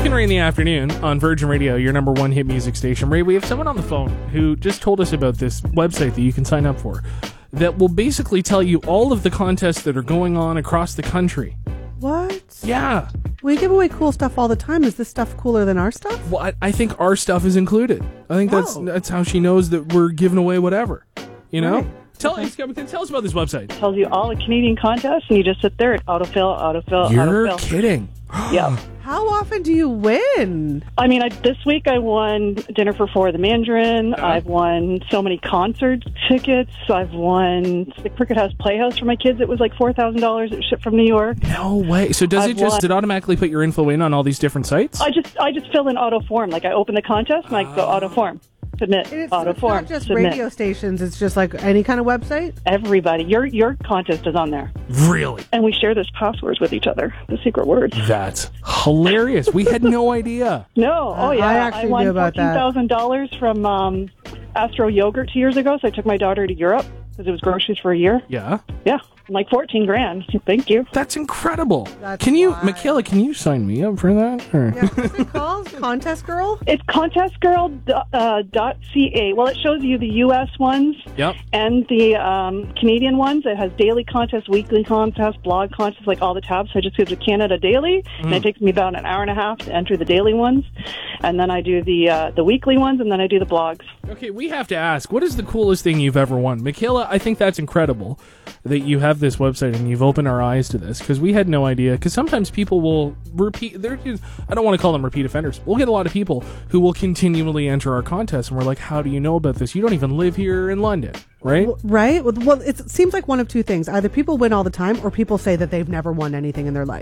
Brooke and Ray in the afternoon on Virgin Radio, your number one hit music station. Ray, we have someone on the phone who just told us about this website that you can sign up for that will basically tell you all of the contests that are going on across the country. What? Yeah. We give away cool stuff all the time. Is this stuff cooler than our stuff? Well, I think our stuff is included. I think that's how she knows that we're giving away whatever. You know? Right. Tell us about this website. It tells you all the Canadian contests, and you just sit there and autofill. You're kidding. Yeah. How often do you win? I mean, this week I won Dinner for Four at the Mandarin. I've won so many concert tickets. I've won the Cricket House Playhouse for my kids. It was like $4,000. It was shipped from New York. No way. So does it automatically put your info in on all these different sites? I just fill in auto form. Like I open the contest and I go auto form. Submit. It's auto form. not just submit. radio stations. It's just like any kind of website? Everybody. Your contest is on there. Really? And we share those passwords with each other. The secret words. That's hilarious. We had no idea. No. Oh, yeah. I actually won knew about that. $14,000 from Astro Yogurt 2 years ago, so I took my daughter to Europe because it was groceries for a year. Yeah. Yeah. Like $14,000. Thank you. That's incredible. That's Michaela, can you sign me up for that? Or? Yeah, what's it called? Contest Girl? It's contestgirl.ca. Well, it shows you the U.S. ones Yep. and the Canadian ones. It has daily contests, weekly contests, blog contests, like all the tabs. So I just go to Canada Daily, and it takes me about an hour and a half to enter the daily ones. And then I do the weekly ones, and then I do the blogs. Okay, we have to ask, what is the coolest thing you've ever won? Michaela, I think that's incredible that you have this website and you've opened our eyes to this, because we had no idea. Because sometimes people will repeat, I don't want to call them repeat offenders. We'll get a lot of people who will continually enter our contests, and we're like, how do you know about this? You don't even live here in London, right? Right? Well, it seems like one of two things. Either people win all the time, or people say that they've never won anything in their life.